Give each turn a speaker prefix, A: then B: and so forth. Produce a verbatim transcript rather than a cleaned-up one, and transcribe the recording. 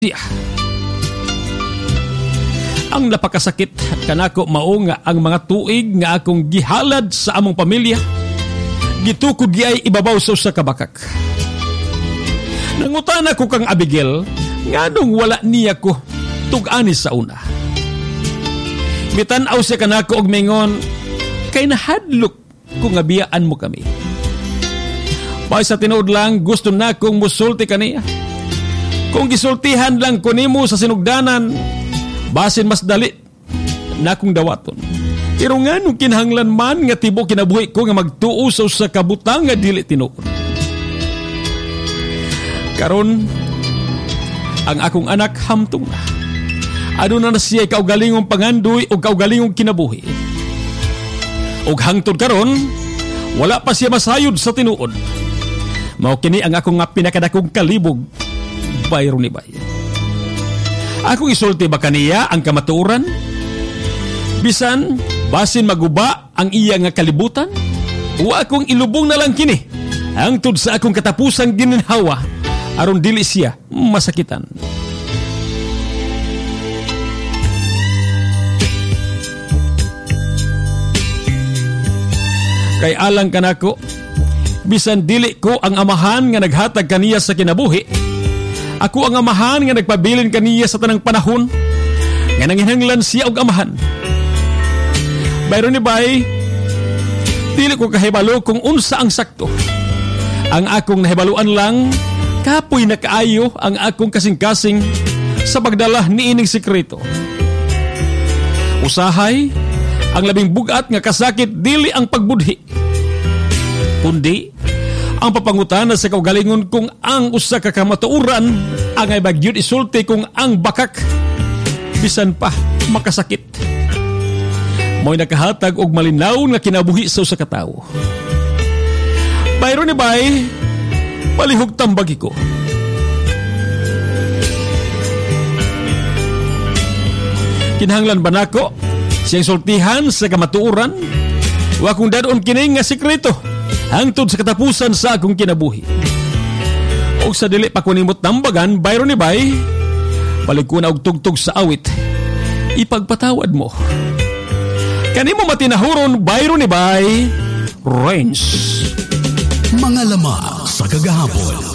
A: siya. Ang napakasakit kanako mao nga ang mga tuig nga akong gihalad sa among pamilya gitukod giay ibabaw sa usa ka bakak. Nangutan ako kang Abigail nganong wala niya ko tug-ani sa una. Mitan-aw siya kanako og mingon kay nahadlok kung abiyaan mo kami. Pag sa tinuod lang gusto na kong musulti kaniya. Kung gisultihan lang ko nimo sa sinugdanan, basin mas dali na kong dawaton. Pero nga nung kinahanglan man nga tibo kinabuhi ko nga magtuo sa kabutang nga dili tinuod. Karon, ang akong anak hamtong na. Ano na na siya kaugalingong pangandoy o kaugalingong kinabuhi. O hangtod karon, wala pa siya masayod sa tinuod. Mao kini ang akong nga pinakadakong kalibog, bayro ni bay. Akong isulti ba kaniya ang kamatuoran? Bisan, basin maguba ang iya nga kalibutan? O akong ilubong na lang kini, hangtod sa akong katapusang gininhawa, aron dili siya masakitan. Kay alang kanako, bisan dili ko ang amahan nga naghatag kaniya sa kinabuhi, ako ang amahan nga nagpabilin kaniya sa tanang panahon nga nanginhanglan siya og amahan. Bayro ni bay, dili ko kahibalo kung unsa ang sakto. Ang akong nahibaluan lang, kapoy na kaayo ang akong kasing-kasing sa pagdala ni ining sikreto. Usahay, ang labing bugat nga kasakit dili ang pagbudhi, kundi ang papangutana sa kaugalingon kung ang usa ka kamatuoran ang ay bagyod isulti kung ang bakak bisan pa makasakit. Mo'y nakahatag og malinaw nga kinabuhi sa usa ka tawo. Bayro ni bay, palihog tambagi ko. Kinahanglan ba nako siyang sultihan sa kamatuoran? Wa kung dadon kini nga sikreto hangtod sa katapusan sa akong kinabuhi. O sa dili pa kunimot tambagan, bayro ni bay, balik ko na og tugtog sa awit, ipagpatawad mo. Kanimo matinahuron, bayro ni bay, Rains.
B: Mga lama sa kagahapon.